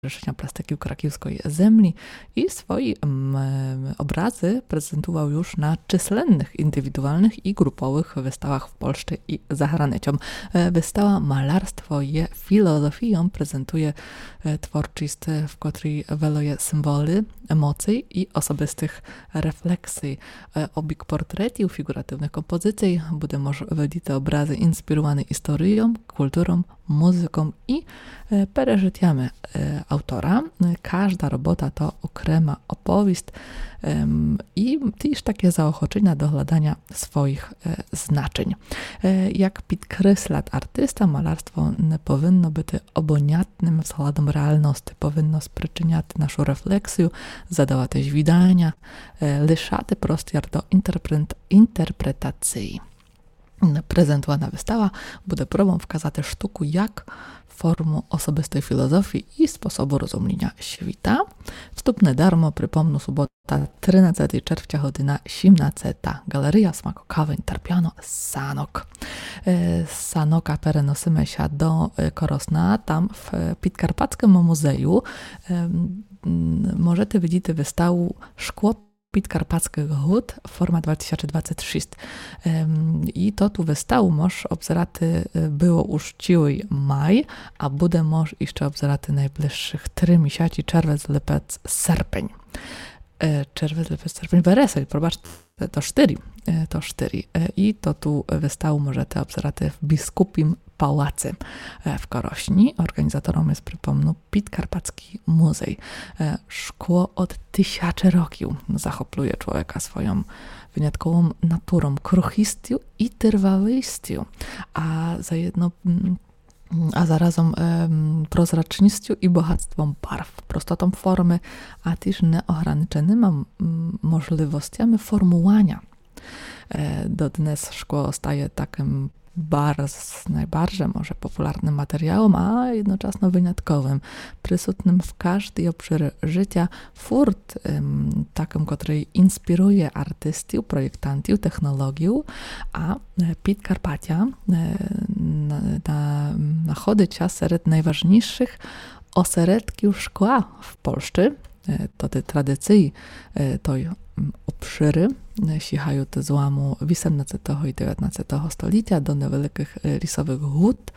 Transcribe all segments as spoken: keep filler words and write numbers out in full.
Stowarzyszenia Plastyki Krakiewskiej Zemli i swoje um, obrazy prezentował już na czyslennych indywidualnych i grupowych wystawach w Polsce i za granicą. Wystawa Malarstwo je filozofią prezentuje twórczość, w której weluje symboli, emocji i osobistych refleksji. Obok portretów, figuratywnych kompozycji będzie można widzieć obrazy inspirowane historią, kulturą, muzyką i przeżyciami autora. Każda robota to okrema opowieść um, i też takie zaochoczenia do gledania swoich e, znaczeń. E, jak podkreśla artysta, malarstwo nie powinno być obojętnym względem realności, powinno sprzyczyniać naszą refleksję, zadawać widania, e, liszać prostor do interpret- interpretacji. Prezentowana wystawa będzie próbą wskazać sztuku jak formu osobistej filozofii i sposobu rozumienia świata. Wstępne darmo, przypomnę, sobota trynastego czerwca, godzina siedemnasta. Galeria Smaku Kawy Interpiano Sanok. Z Sanoka przenosimy się do Korosna. Tam w Podkarpackim Muzeum możecie widzieć wystawę Szkło Podkarpackich Hut, forma dwa tysiące dwadzieścia sześć. I to tu wystawę możesz obserwać było już cały maj, a będzie możesz jeszcze obserwać najbliższych trzy miesiące, czerwiec, lipiec, sierpień. Czerwiec, lipiec, sierpień, weresel, probacz, to cztery, to cztery. I to tu wystawę możecie obserwać w Biskupim Pałacy w Korośni. Organizatorem jest, przypomnę, Podkarpacki Muzej. Szkło od tysięcy roków zachopluje człowieka swoją wyjątkową naturą, kruchistą i trwałością, a za jedno a zarazem um, prozracznością i bogactwem barw, prostotą formy, a też nieograniczonymi możliwościami formułowania. E, do dnes szkło staje takim bardzo, najbardziej może popularnym materiałem, a jednocześnie wyjątkowym, przysutnym w każdej obszarze życia, furt um, takim, który inspiruje artystów, projektantów, technologię, a Podkarpacia nachodzi się wśród najważniejszych ośrodków szkła w Polsce. To te tradycje, to obszyry sięgają do złamu osiemnastego i dziewiętnastego stulecia do niewielkich lisowych hut.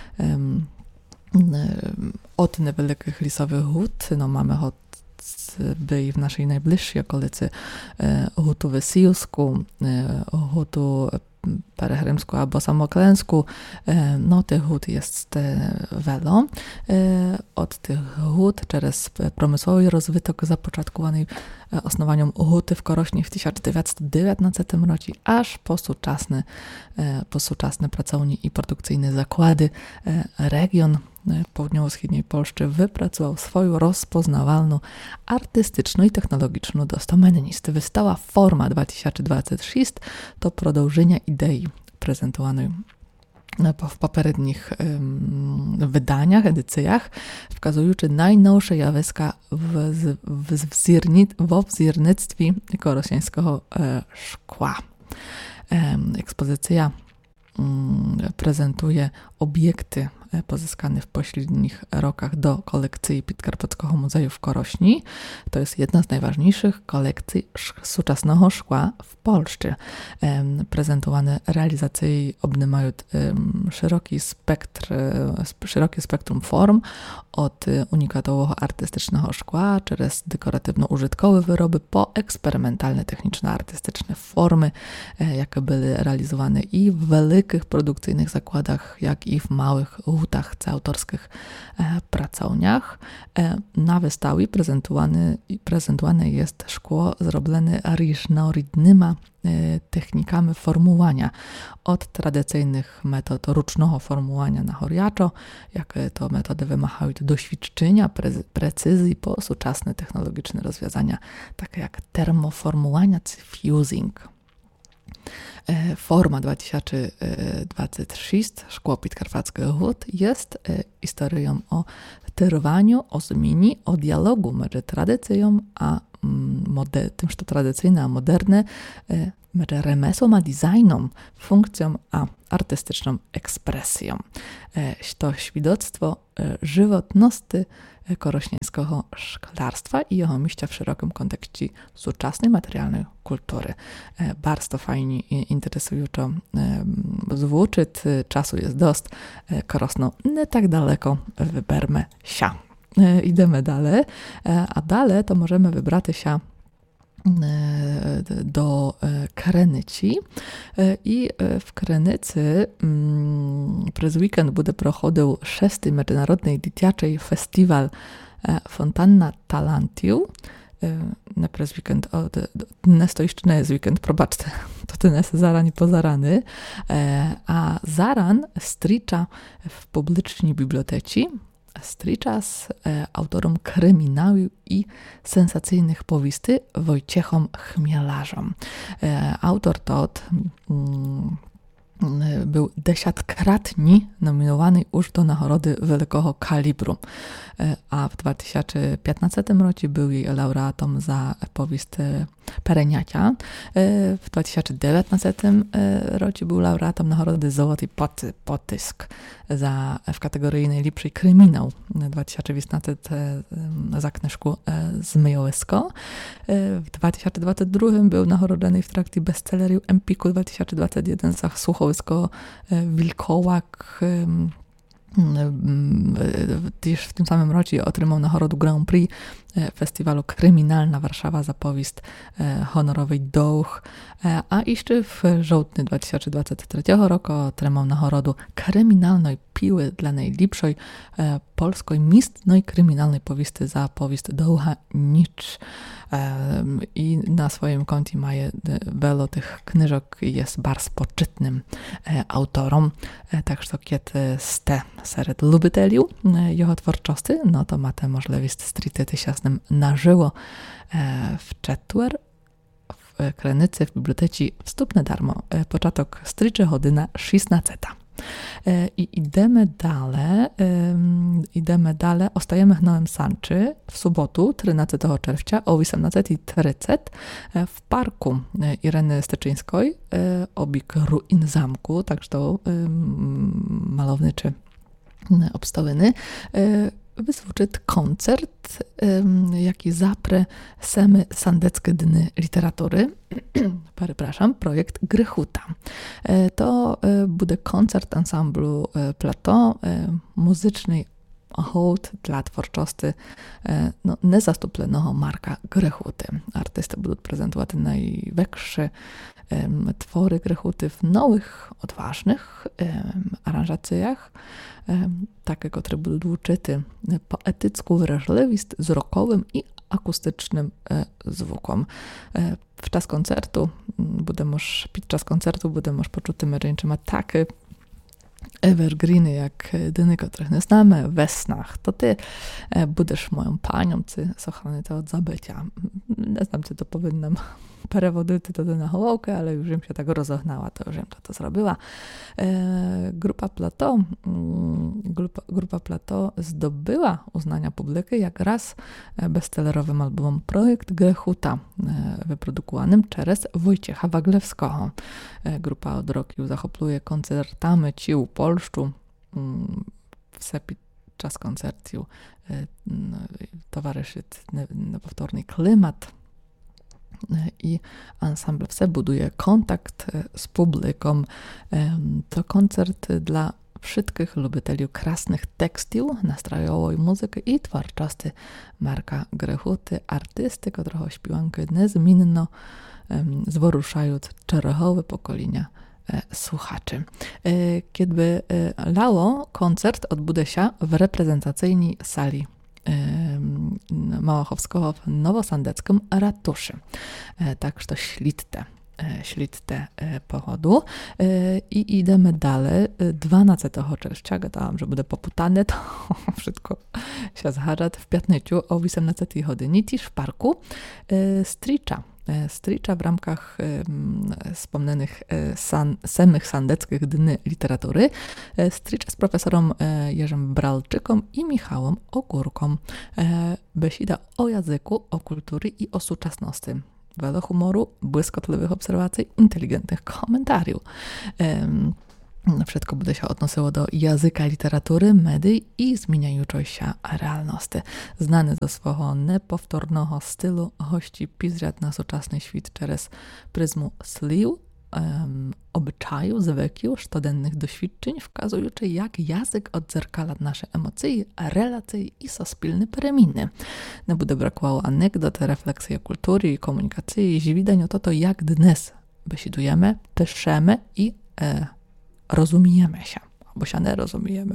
Od niewielkich lisowych hut no mamy by w naszej najbliższej okolicy hutu w Sijusku, hutu Perechrymsku albo Samoklęsku. No tych hut jest wiele. Od tych hut przez przemysłowy rozwytok zapoczątkowany osnowaniem huty w Korośni w tysiąc dziewięćset dziewiętnastym roku, aż po współczesne, po współczesne pracownie i produkcyjne zakłady. Region południowo-wschodniej Polski wypracował swoją rozpoznawalną, artystyczną i technologiczną dostomenność. Wystawa Forma dwa tysiące dwadzieścia sześć to продовжenie idei prezentowanej w poprzednich um, wydaniach, edycjach, wskazujący najnowsze zjawiska w, w, w, w wzornictwie korosiańskiego e, szkła. E, ekspozycja um, prezentuje obiekty pozyskane w poprzednich rokach do kolekcji Podkarpackiego Muzeum w Korośni. To jest jedna z najważniejszych kolekcji współczesnego szkła w Polsce. Prezentowane realizacje obejmują szeroki spektr, szerokie spektrum form, od unikatowego artystycznego szkła, przez dekoratywno-użytkowe wyroby, po eksperymentalne, techniczno-artystyczne formy, jakie były realizowane i w wielkich produkcyjnych zakładach, jak i w małych hutach czy autorskich e, pracowniach. E, na wystawie prezentowane, prezentowane jest szkło zrobione różnorodnymi e, technikami formułowania. Od tradycyjnych metod ręcznego formułowania na horiaczo, jak to metody wymagają doświadczenia, pre, precyzji, po współczesne technologiczne rozwiązania, takie jak termoformułowania czy fusing. Forma dwa tysiące dwadzieścia sześć Szkło Podkarpackiego Hut jest historią o trwaniu, o zmianie, o dialogu między tradycją a moder- tym, co tradycyjne, a moderne, między remesłem a designem, funkcją a artystyczną ekspresją. To świadectwo żywotności korośnieńskiego szklarstwa i jego miejsca w szerokim kontekście współczesnej materialnej kultury. Bardzo fajnie i interesująco zwuczy, czasu jest dost, korosno nie tak daleko wybermy się. Idziemy dalej, a dalej to możemy wybrać się do Krynicy i w Krynicy przez weekend będzie prochodził szósty Międzynarodny Dziecięcy Festiwal Fontanna Talentów. Na przez weekend, o, dnes to jeszcze nie jest weekend, probaczcie, to dnes zaran i pozarany, a zaran stricza w publicznej biblioteci, stricza z e, autorom kryminału i sensacyjnych powisty Wojciechom Chmielarzom. E, autor tot mm, był dziesięciokrotnie nominowany już do nagrody wielkiego kalibru, a w dwa tysiące piętnastym roku był jej laureatem za powieść Pereniacia. W dwa tysiące dziewiętnastym roku był laureatem nagrody Złoty Potysk za, w kategorii najlepszy kryminał. dwa tysiące osiemnastym za książkę Zmyjołysko. W dwa tysiące dwudziestym drugim był nagrodzony w trakcie bestselleru Empiku dwa tysiące dwudziestym pierwszym za słuchowisko Wilkołak. Też w tym samym roku otrzymał nagrodę Grand Prix Festiwalu Kryminalna Warszawa za powieść honorowej Dołch, a jeszcze w żołtny dwa tysiące dwudziestym trzecim roku otrzymał nagrodę Kryminalnej Piły dla najlepszej polskiej mistnej kryminalnej powieści za powieść Dołcha Nicz. I na swoim koncie ma wiele tych książek i jest bardzo poczytnym autorem. Także kiedy ste wśród lubiteliów jego twórczości, no to ma tę możliwość strytyty się z nim na żywo w czwartek w Krynicy w bibliotece wstup na darmo. Początek stryczy godzina szesnasta. I idziemy dalej, idziemy dalej, ostajemy w Nowym Sączu w sobotu, trzynastego czerwca o osiemnasta trzydzieści w parku Ireny Styczyńskiej, obok ruin zamku, także to malowniczy obstawyny, wysłuży koncert, jaki zaprę same Sandeckie Dny Literatury, przepraszam, projekt Grechuta. To będzie koncert ansamblu Plateau, muzycznej hołd dla twórczości no, niezastupionego Marka Grechuty. Artysty będą prezentować największe um, twory Grechuty w nowych, odważnych um, aranżacjach, um, takie, które będą uczyty poetycką wrażliwość z rockowym i akustycznym e, zwukom. E, w czas koncertu, będę moż, podczas koncertu będę moż poczuty mężczyzna takie evergreeny, jak dyny, których nie znamy, we snach. To ty e, będziesz moją panią, ty z ochrony to od zabycia. Nie znam, czy to powinnam przewodzić to na hołowkę, ale już im się tak rozognała, to już im to, to zrobiła. E, grupa Plateau, grupa, grupa Plateau zdobyła uznania publiki jak raz bestsellerowym albumem Projekt Grechuta, e, wyprodukowanym przez Wojciecha Waglewskiego. E, grupa od roku zachopluje koncertami ci u Polszczu. W sepi czas koncertu e, no, towarzyszy niepowtórny klimat i ensemble wse buduje kontakt z publiką. To koncert dla wszystkich lubicieli krasnych tekstów, nastrojowej muzyki i twórczości Marka Grechuty, artysty, którego śpiewanki niezmiennie zworuszają czterochowe pokolenia słuchaczy. Kiedy lało, koncert odbude się w reprezentacyjnej sali Małachowskiego w Nowosandeckim ratuszy. Także to ślitte, ślitte pochodu. I idziemy dalej. dwunastego czerwca, gadałam, że będzie poputane, to wszystko się zgadza. W piątnicu o osiemnastej godzinie w parku Stricza. Stricza w ramach um, wspomnianych san, samych sandeckich Dni Literatury. Stricza z profesorem Jerzym Bralczykiem i Michałem Ogórką. Besida o języku, o kulturze i o współczesności. wiele humoru, błyskotliwych obserwacji, inteligentnych komentarzy. Wszystko bude się odnosiło do języka, literatury, medii i zmieniającej się realności. Znany ze swojego nepowtórnego stylu gości pizrad na współczesny świat przez pryzmu sliw, um, obyczaju, zwykł, codziennych doświadczeń, wskazujący jak język odzerkala nasze emocje, relacje i sospilne pereminy. Nie bude brakowało anegdot, refleksji o kulturze i komunikacji i widać to, to jak dnes besidujemy, piszemy i e, rozumiemy się, bo się nie rozumiemy.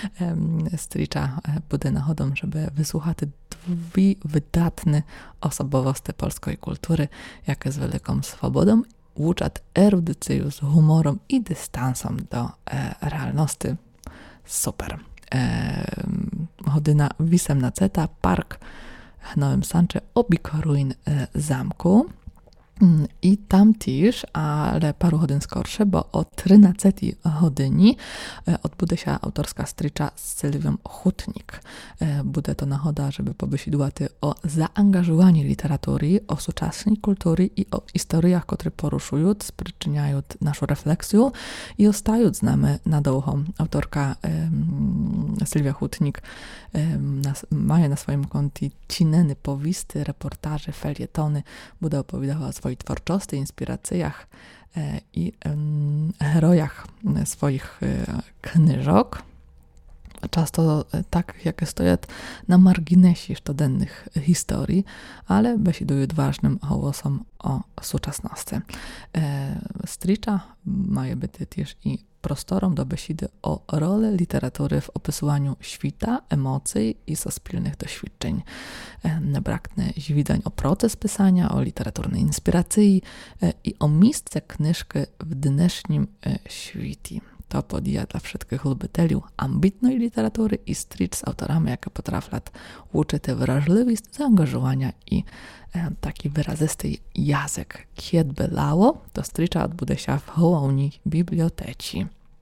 Stricza bude nachodą, żeby wysłuchać dwie wydatne osobowości polskiej kultury, jakie z wielką swobodą uczać erudycję z humorem i dystansem do e, realności. Super. E, godzina osiemnasta, park w Nowym Sączu, obok ruin e, zamku. I tam też, ale paru godzin skorsze, bo o trynastej godzinie odbude się autorska stricza z Sylwią Hutnik. Bude to nachoda, żeby pobysidłać o zaangażowaniu literatury, o współczesnej kultury i o historiach, które poruszują, przyczyniają naszą refleksję i ostają z nami na długo. Autorka um, Sylwia Hutnik um, nas, ma na swoim koncie cineny, powisty, reportaże, felietony, bude opowiadała o swojej twórczości, inspiracjach e, i e, herojach swoich e, knyżok. Często tak, jak stoją na marginesie codziennych historii, ale besidują ważnym głosem o współczesności. E, Stricza ma być też i prostorą do besidy o rolę literatury w opisywaniu świata, emocji i sospilnych doświadczeń. E, nie braknie zwidań o proces pisania, o literaturnej inspiracji e, i o miejsce knyżki w dnesznim e, świecie. To podija dla wszystkich lubiteli ambitnej literatury i stric z autorami, jakie potrafią uczyć wrażliwość, zaangażowania i e, taki wyrazisty język. Kiedy by lało, to stricza odbude się w hołowni biblioteci.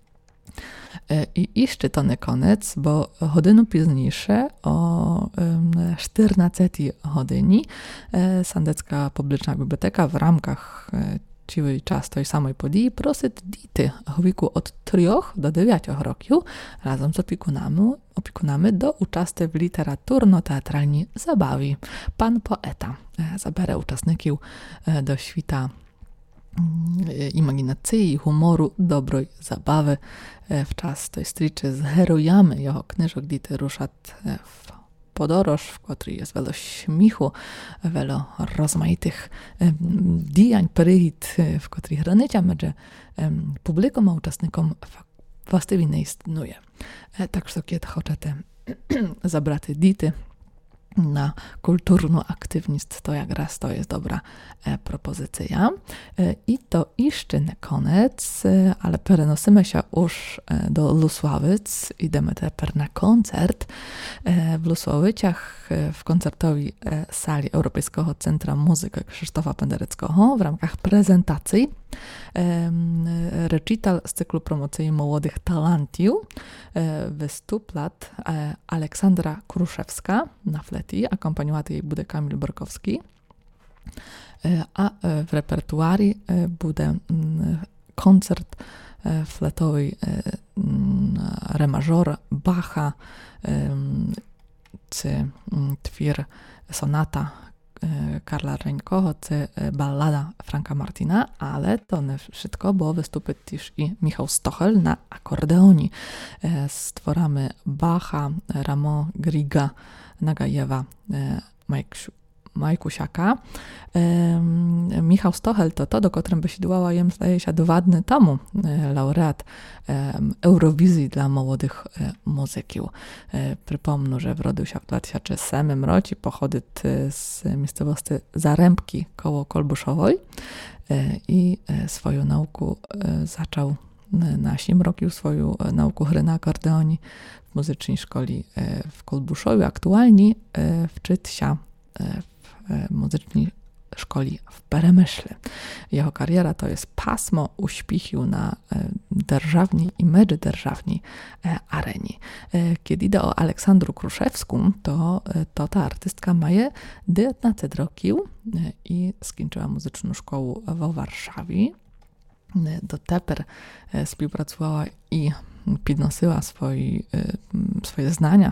E, I jeszcze to nie koniec, bo godzinę późniejsze o e, czternastej godzinie e, Sandecka Publiczna Biblioteka w ramach e, ciły czas tej samej podії просить діти в wieku od трьох do dziewięciu roków razem z opiekunami, opiekunami do uczestnictwa w literaturno-teatralnej zabawie. Pan poeta zabiera uczestników do świata imaginacji, humoru, dobrej zabawy w czas tej striczy z herojami jego knyżok, gdy ruszać w podróż, w której jest wiele śmiechu, wiele rozmaitych diań, prygód, w których granicja między publiką a uczestnikom właściwie nie istnieje. Tak, że kiedy chcecie zabrać dzieci na kulturną aktywność, to jak raz to jest dobra e, propozycja. E, I to jeszcze nie koniec, e, ale przenosimy się już e, do Lusławic. Idziemy teraz na koncert e, w Lusławiciach e, w koncertowej e, sali Europejskiego Centra Muzyki Krzysztofa Pendereckiego w ramach prezentacji e, recital z cyklu promocji młodych talentów. E, wystuplat e, Aleksandra Kruszewska na flecie, akompaniovat jej bude Kamil Borkowski, a w repertuarii bude koncert fletowy re major Bacha, czy twir sonata Karla Reńkoho, czy ballada Franka Martina, ale to nie wszystko, bo wystupy też i Michał Stochel na akordeonie. Stworamy Bacha, Ramon Griga, Nagajewa, Majkusiaka. E, Michał Stochel to to, do którym besidłała jem, zdaje się, dwa dni temu laureat e, Eurowizji dla młodych e, muzyków. E, przypomnę, że wrodził się w dwa tysiące siódmym roku, pochodzi z miejscowości Zarębki koło Kolbuszowej e, i e, swoją naukę e, zaczął na siedem roku swoją naukę gry na akordeonie w muzycznej szkole w Kolbuszowie. Aktualnie wczyt się w muzycznej szkoli w Перемишлі. Jeho kariera to jest pasmo uśpichił na державній i međudержавній areni. Kiedy idę o Aleksandru Kruszewską, to, to ta artystka ma je dziewiętnaście roków i skończyła muzyczną szkołę w Warszawie. Дотепер співпрацювала і підносила свої, swoje znania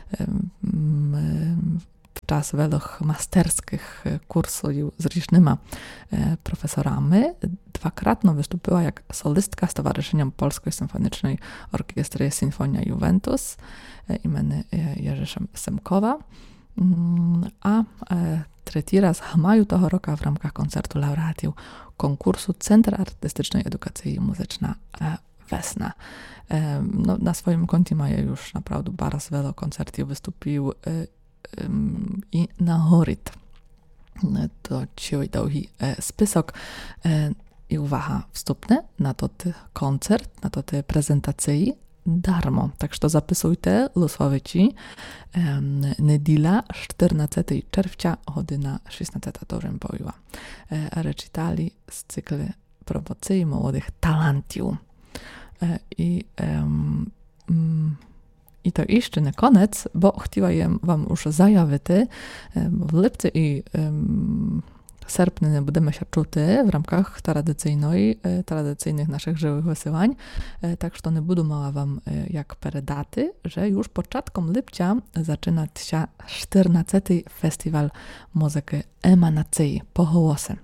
podczas wielu masterskich kursów z różnymi profesorami. Dwakrotnie wystąpiła jak solistka z Towarzyszeniem Polskiej Symfonicznej Orkiestry Sinfonia Juventus imienia Jerzy Semkowa. A trzeci raz w maju tego roku w ramach koncertu laureatów konkursu Centra Artystycznej Edukacji Muzyczna Wesna. No, na swoim koncie ma już naprawdę bardzo wiele koncertów wystąpił i na horyt. To dzisiaj długi spisok i uwaga, wstępne na to koncert, na to te prezentacje darmo. Tak że zapisujcie, losowici. Неділя, czternastego czerwca, godzina szesnasta, to już mówiła. Recitali z cyklu promocji młodych talentów. I, um, I to jeszcze na koniec, bo chciałam wam już zajawić, bo w lipcu i um, sierpniu będziemy się czuć w ramach tradycyjnej, tradycyjnych naszych żywych wysyłań, tak że nie budu mała wam jak peredaty, że już początkom lipca zaczyna się czternasty Festiwal Muzyki Emanacji Pohołosy.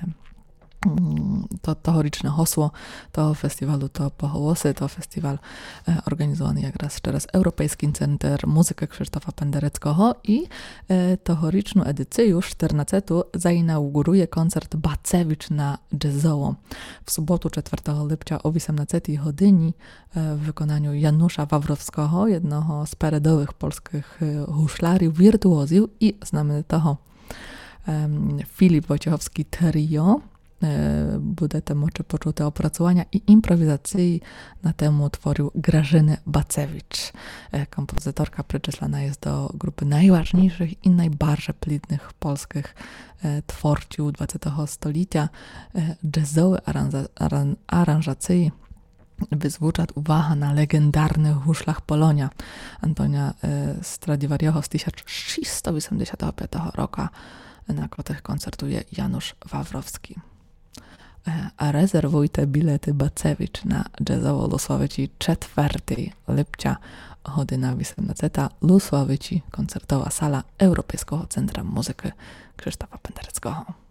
To tegoroczne hasło tego festiwalu to Pohołosy, to festiwal organizowany jak raz teraz Europejskim Centrum Muzyki Krzysztofa Pendereckiego i tegoroczną edycję już czternastego zainauguruje koncert Bacewicz na jazzowo. W sobotę czwartego lipca o osiemnastej godzinie w wykonaniu Janusza Wawrowskiego, jednego z peredowych polskich huszlariów, wirtuozów i znamienitego Filip Wojciechowski Trio. Будете moczy poczute opracowania i improwizacji na temu utworu Grażyny Bacewicz. Kompozytorka przyczeslana jest do grupy najważniejszych i najbardziej plidnych polskich twórców dwudziestego stulecia. Jazzowe aranżacje wyzwuczat uwaga na legendarnych huszlach Polonia Antonia Stradivariusa z tysiąc trzysta osiemdziesiątego piątego roku, na których koncertuje Janusz Wawrowski. A rezerwujte bilety Bacewicz na jazzowo Lusławici czwartego lipca, godzina osiemnasta, Lusławici, koncertowa sala Europejskiego Centrum Muzyki Krzysztofa Pendereckiego.